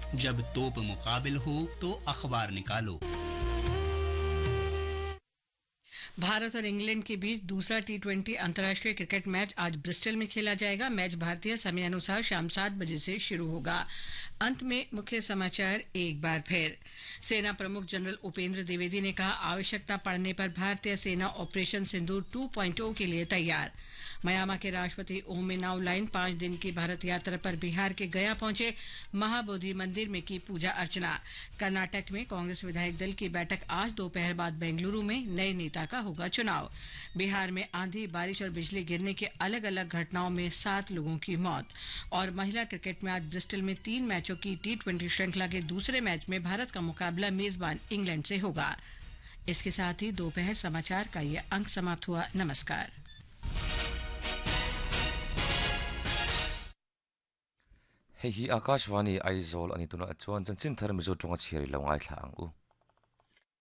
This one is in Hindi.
जब तोप मुकाबिल हो तो अखबार निकालो। भारत और इंग्लैंड के बीच दूसरा टी20 अंतर्राष्ट्रीय क्रिकेट मैच आज ब्रिस्टल में खेला जाएगा। मैच भारतीय समय अनुसार शाम 7 बजे से शुरू होगा। अंत में मुख्य समाचार एक बार फिर। सेना प्रमुख जनरल उपेंद्र द्विवेदी ने कहा, आवश्यकता पड़ने पर भारतीय सेना ऑपरेशन सिंदूर 2.0 के लिए तैयार। म्यांमार के राष्ट्रपति ऊ मिंट लाइन 5 दिन की भारत यात्रा पर बिहार के गया पहुंचे। महाबोधि मंदिर में की पूजा अर्चना। कर्नाटक में कांग्रेस विधायक दल की बैठक आज दोपहर बाद बेंगलुरु में नए नेता का होगा चुनाव। बिहार में आंधी, बारिश और बिजली गिरने के अलग अलग घटनाओं में 7 लोगों की मौत। और महिला क्रिकेट में आज ब्रिस्टल में 3 मैचों की टी20 श्रृंखला के दूसरे मैच में भारत का मुकाबला मेजबान इंग्लैंड से होगा। इसके साथ ही दोपहर समाचार का ये अंक समाप्त हुआ। नमस्कार। Hei hi Akashvani Aizol ani tuna achuan chanchin thar mizo tonga chheri lawngai thla ang u